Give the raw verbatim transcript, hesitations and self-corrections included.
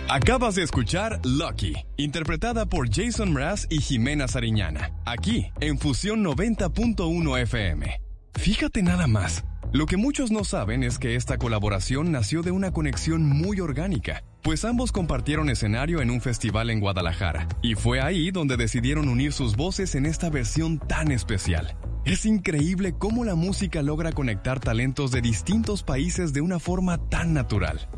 Acabas de escuchar Lucky, interpretada por Jason Mraz y Jimena Sariñana, aquí en Fusión noventa punto uno F M. Fíjate nada más, lo que muchos no saben es que esta colaboración nació de una conexión muy orgánica, pues ambos compartieron escenario en un festival en Guadalajara, y fue ahí donde decidieron unir sus voces en esta versión tan especial. Es increíble cómo la música logra conectar talentos de distintos países de una forma tan natural.